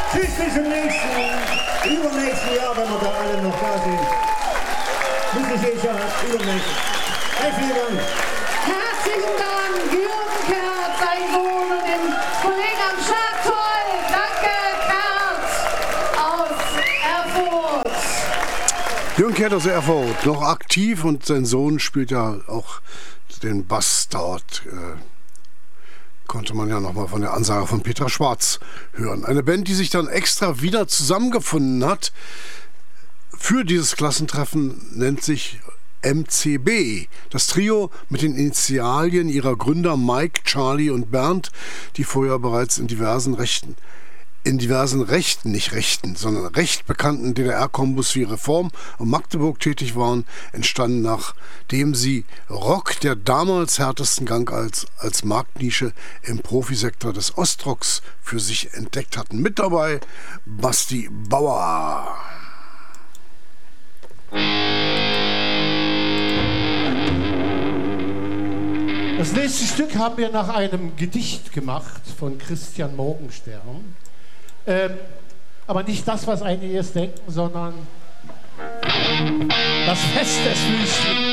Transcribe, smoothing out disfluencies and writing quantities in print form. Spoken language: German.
Tschüss bis zum übernächsten Jahr, wenn wir da alle noch da sind. Bis nächstes Jahr, übernächstes. Vielen Dank. Herzlichen Dank, Jürgen Kert, sein Sohn und den Kollegen am Schlag. Toll, danke, Kert aus Erfurt. Jürgen Kert aus Erfurt, noch aktiv, und sein Sohn spielt ja auch den Bass dort. Konnte man ja nochmal von der Ansage von Petra Schwarz hören. Eine Band, die sich dann extra wieder zusammengefunden hat für dieses Klassentreffen, nennt sich MCB. Das Trio mit den Initialien ihrer Gründer Mike, Charlie und Bernd, die vorher bereits in diversen nicht rechten, sondern recht bekannten DDR-Kombos wie Reform und Magdeburg tätig waren, entstanden, nachdem sie Rock der damals härtesten Gang als Marktnische im Profisektor des Ostrocks für sich entdeckt hatten. Mit dabei Basti Bauer. Das nächste Stück haben wir nach einem Gedicht gemacht von Christian Morgenstern. Aber nicht das, was einige jetzt denken, sondern das Fest des Müsli.